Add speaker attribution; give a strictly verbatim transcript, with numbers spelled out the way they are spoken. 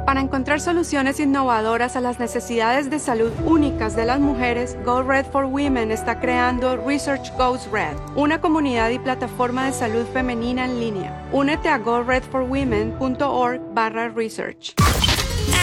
Speaker 1: Para encontrar soluciones innovadoras a las necesidades de salud únicas de las mujeres, Go Red for Women está creando Research Goes Red, una comunidad y plataforma de salud femenina en línea. Únete a go red for women punto org barra research.